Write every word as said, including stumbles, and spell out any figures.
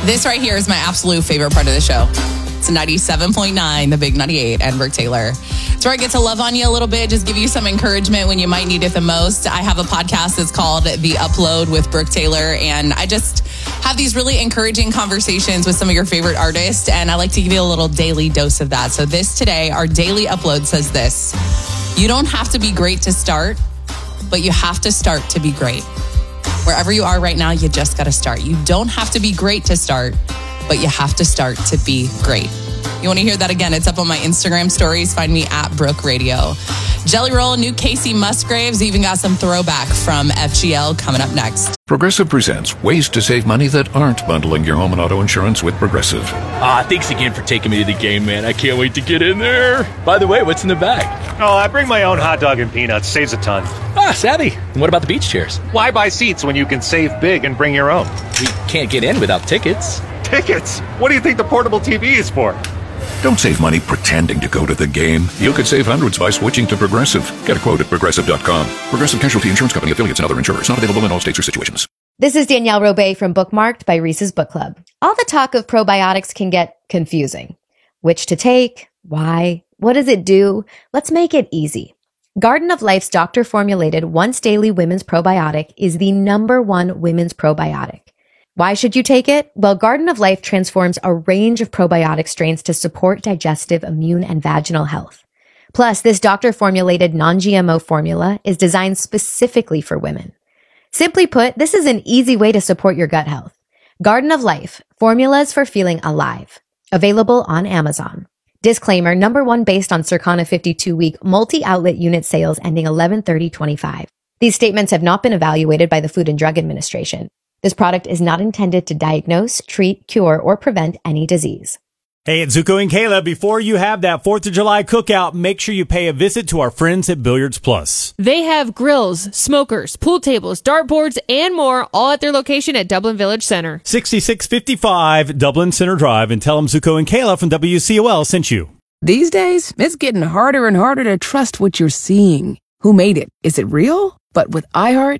This right here is my absolute favorite part of the show. It's ninety-seven point nine, the Big ninety-eight, and Brooke Taylor. It's where I get to love on you a little bit, just give you some encouragement when you might need it the most. I have a podcast that's called The Upload with Brooke Taylor, and I just have these really encouraging conversations with some of your favorite artists, and I like to give you a little daily dose of that. So this today, our daily upload says this: you don't have to be great to start, but you have to start to be great. Wherever you are right now, you just got to start. You don't have to be great to start, but you have to start to be great. You want to hear that again? It's up on my Instagram stories. Find me at Brooke Radio. Jelly Roll, new Casey Musgraves, even got some throwback from F G L coming up next. Progressive presents ways to save money that aren't bundling your home and auto insurance with Progressive. Ah, thanks again for taking me to the game, man. I can't wait to get in there. By the way, what's in the bag? Oh, I bring my own hot dog and peanuts. Saves a ton. Ah, savvy. And what about the beach chairs? Why buy seats when you can save big and bring your own? We can't get in without tickets. Tickets? What do you think the portable T V is for? Don't save money pretending to go to the game. You could save hundreds by switching to Progressive. Get a quote at progressive dot com. Progressive Casualty Insurance Company, affiliates, and other insurers. Not available in all states or situations. This is Danielle Robay from Bookmarked by Reese's Book Club. All the talk of probiotics can get confusing. Which to take? Why? What does it do? Let's make it easy. Garden of Life's doctor-formulated once daily women's probiotic is the number one women's probiotic. Why should you take it? Well, Garden of Life transforms a range of probiotic strains to support digestive, immune, and vaginal health. Plus, this doctor-formulated non-G M O formula is designed specifically for women. Simply put, this is an easy way to support your gut health. Garden of Life, formulas for feeling alive. Available on Amazon. Disclaimer, number one based on Circana fifty-two week multi-outlet unit sales ending eleven thirty twenty-five. These statements have not been evaluated by the Food and Drug Administration. This product is not intended to diagnose, treat, cure, or prevent any disease. Hey, it's Zuko and Kayla. Before you have that fourth of July cookout, make sure you pay a visit to our friends at Billiards Plus. They have grills, smokers, pool tables, dartboards, and more, all at their location at Dublin Village Center. sixty-six fifty-five Dublin Center Drive, and tell them Zuko and Kayla from W C O L sent you. These days, it's getting harder and harder to trust what you're seeing. Who made it? Is it real? But with iHeart,